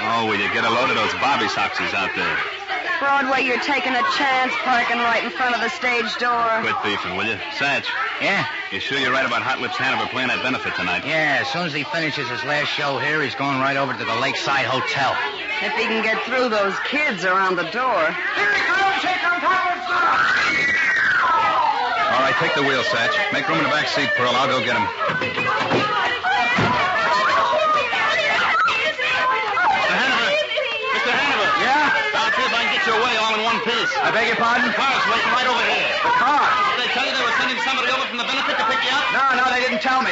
Oh, will you get a load of those Bobby Soxies out there? Broadway, you're taking a chance parking right in front of the stage door. Quit beefing, will you? Satch. Yeah? You sure you're right about Hot Lips Hanover playing that benefit tonight? Yeah, as soon as he finishes his last show here, he's going right over to the Lakeside Hotel. If he can get through those kids around the door. Here he comes! Here comes Howard Starr! All right, take the wheel, Satch. Make room in the back seat, Pearl. I'll go get him. Mr. Hanover. Yeah? I'll see if I can get you away all in one piece. I beg your pardon? The car's waiting right over here. The car? Did they tell you they were sending somebody over from the benefit to pick you up? No, they didn't tell me.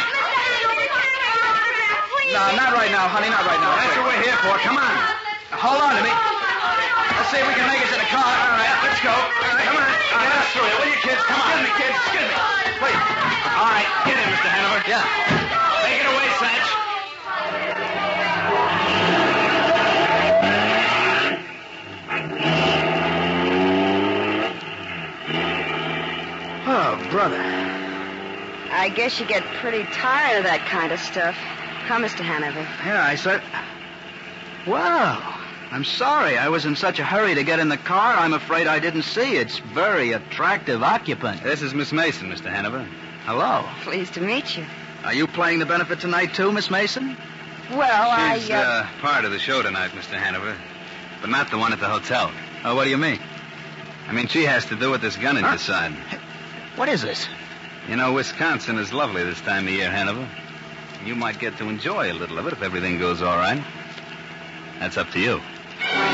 No, not right now, honey, not right now. That's what we're here for. Come on. Now, hold on to me. Let's see if we can make it to the car. All right, let's go. All right, come on. Get us through here, will you, kids? Come on. Excuse me, kids. Excuse me. Wait. All right, get in, Mr. Hanover. Yeah. Take it away, Satch. Oh, brother. I guess you get pretty tired of that kind of stuff. Huh, Mr. Hanover? Yeah, I said... Well, I'm sorry. I was in such a hurry to get in the car, I'm afraid I didn't see its very attractive occupant. This is Miss Mason, Mr. Hanover. Hello. Pleased to meet you. Are you playing the benefit tonight, too, Miss Mason? Well, She's part of the show tonight, Mr. Hanover. But not the one at the hotel. Oh, what do you mean? I mean, she has to do with this gun in your side. What is this? You know, Wisconsin is lovely this time of year, Hanover. You might get to enjoy a little of it if everything goes all right. That's up to you.